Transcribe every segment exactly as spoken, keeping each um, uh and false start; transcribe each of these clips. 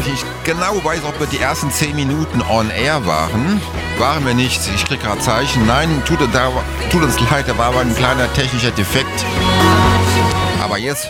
ich nicht genau weiß, ob wir die ersten zehn Minuten on air waren. Waren wir nicht. Ich krieg gerade Zeichen. Nein, tut, da, tut uns leid, da war aber ein kleiner technischer Defekt. Aber jetzt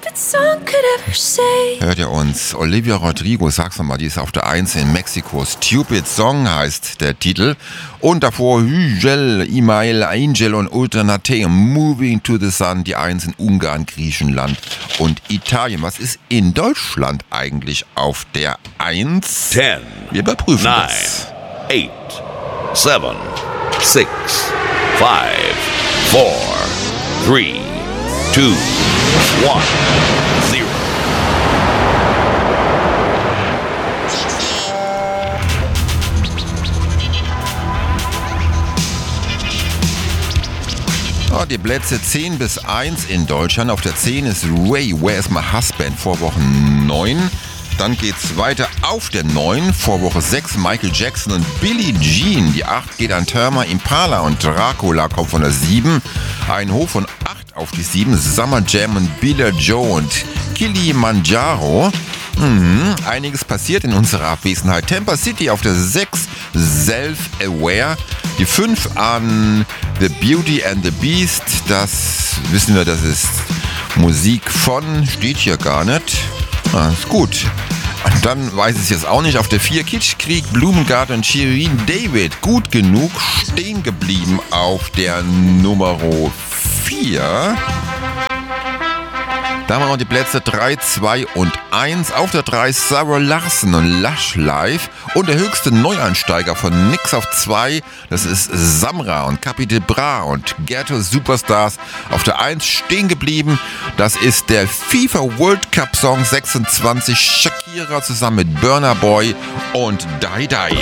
hört ihr uns. Olivia Rodrigo, sag's nochmal, die ist auf der eins in Mexiko. Stupid Song heißt der Titel. Und davor Hügel, Imail, Angel und Ultranate, Moving to the Sun, die eins in Ungarn, Griechenland und Italien. Was ist in Deutschland eigentlich auf der eins? Ten. Wir überprüfen nine, das. eight, seven, six, five, four, three, two, one, zero. Oh, die Plätze zehn bis eins in Deutschland. Auf der zehn ist Ray, Where's My Husband, Vorwoche neun. Dann geht's weiter auf der neun, Vorwoche sechs, Michael Jackson und Billie Jean. Die acht geht an Therma Impala und Dracula kommt von der sieben. Ein Hoch von acht auf die sieben, Summer Jam und Billa Joe und Kilimanjaro. Mhm, einiges passiert in unserer Abwesenheit. Tampa City auf der sechs, Self-Aware. Die fünf an The Beauty and the Beast. Das wissen wir, das ist Musik von, steht hier gar nicht. Ah, ist gut. Und dann weiß ich es jetzt auch nicht. Auf der vier, Kitschkrieg, Blumengarten und Shirin David. Gut genug, stehen geblieben auf der Nummer vier. Da haben wir noch die Plätze drei, zwei und eins. Auf der drei Sarah Larson und Lush Life. Und der höchste Neueinsteiger von Nix auf zwei, das ist Samra und Capital Bra und Ghetto Superstars. Auf der eins stehen geblieben, das ist der FIFA World Cup Song sechsundzwanzig, Shakira zusammen mit Burna Boy und Dai Dai.